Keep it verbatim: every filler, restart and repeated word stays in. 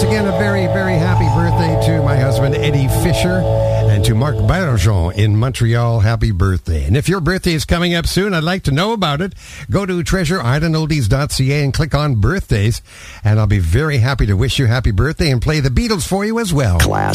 once again, a very, very happy birthday to my husband, Eddie Fisher, and to Marc Bergeron in Montreal. Happy birthday. And if your birthday is coming up soon, I'd like to know about it. Go to treasure island oldies dot c a and click on birthdays, and I'll be very happy to wish you happy birthday and play the Beatles for you as well. Class.